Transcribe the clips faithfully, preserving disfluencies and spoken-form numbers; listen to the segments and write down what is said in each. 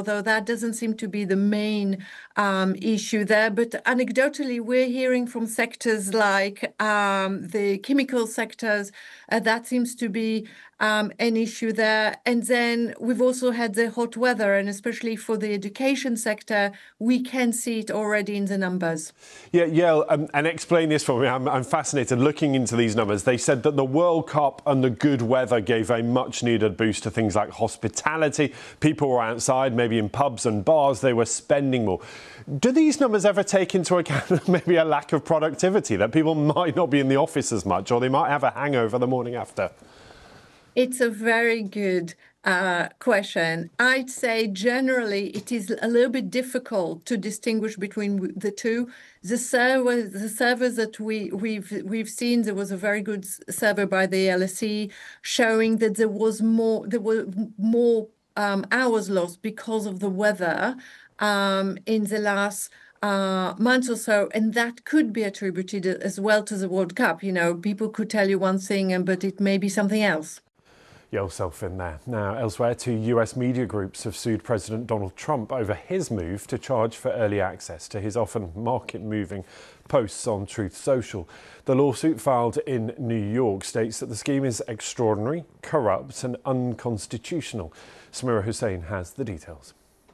although that doesn't seem to be the main um, issue there. But anecdotally, we're hearing from sectors like um, the chemical sectors, uh, that seems to be um, an issue there. And then we've also had the hot weather, and especially for the education sector, we can see it already in the numbers. Yeah, yeah, um, and explain this for me. I'm, I'm fascinated looking into these numbers. They said that the World Cup and the good weather gave a much needed boost to things like hospitality. People were outside, maybe in pubs and bars, they were spending more. Do these numbers ever take into account maybe a lack of productivity, that people might not be in the office as much, or they might have a hangover the morning after? It's a very good uh, question. I'd say generally it is a little bit difficult to distinguish between the two. The survey, the surveys that we, we've we've seen, there was a very good survey by the L S E showing that there was more there were more um, hours lost because of the weather um, in the last uh, month or so, and that could be attributed as well to the World Cup. You know, people could tell you one thing, but it may be something else. Yourself in there. Now, elsewhere, two U S media groups have sued President Donald Trump over his move to charge for early access to his often market-moving posts on Truth Social. The lawsuit filed in New York states that the scheme is extraordinary, corrupt and unconstitutional. Samira Hussein has the details.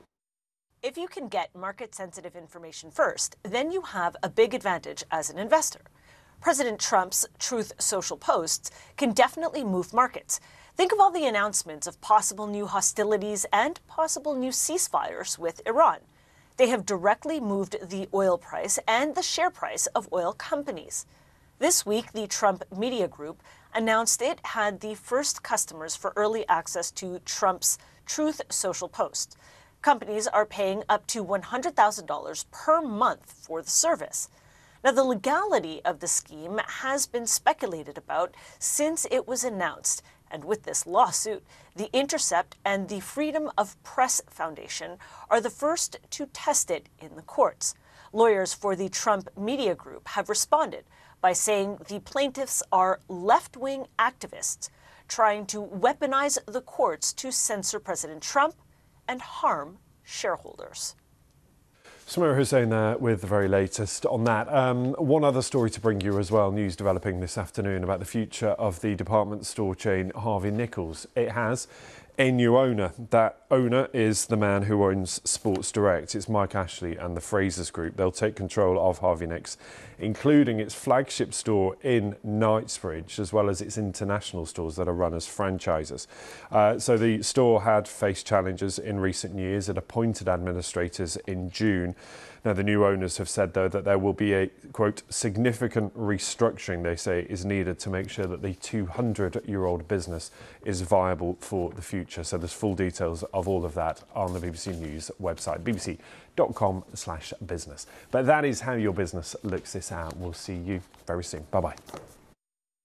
If you can get market-sensitive information first, then you have a big advantage as an investor. President Trump's Truth Social posts can definitely move markets. Think of all the announcements of possible new hostilities and possible new ceasefires with Iran. They have directly moved the oil price and the share price of oil companies. This week, the Trump Media Group announced it had the first customers for early access to Trump's Truth Social post. Companies are paying up to one hundred thousand dollars per month for the service. Now, the legality of the scheme has been speculated about since it was announced. And with this lawsuit, The Intercept and the Freedom of Press Foundation are the first to test it in the courts. Lawyers for the Trump Media Group have responded by saying the plaintiffs are left-wing activists trying to weaponize the courts to censor President Trump and harm shareholders. Samira Hussein there with the very latest on that. Um, one other story to bring you as well, news developing this afternoon about the future of the department store chain Harvey Nichols. It has a new owner. That owner is the man who owns Sports Direct. It's Mike Ashley and the Frasers Group. They'll take control of Harvey Nicks, including its flagship store in Knightsbridge, as well as its international stores that are run as franchises. Uh, so the store had faced challenges in recent years. It appointed administrators in June. Now, the new owners have said, though, that there will be a, quote, significant restructuring, they say, is needed to make sure that the two hundred year old business is viable for the future. So there's full details of all of that on the B B C News website, b b c dot com slash business. But that is how your business looks this out. We'll see you very soon. Bye-bye.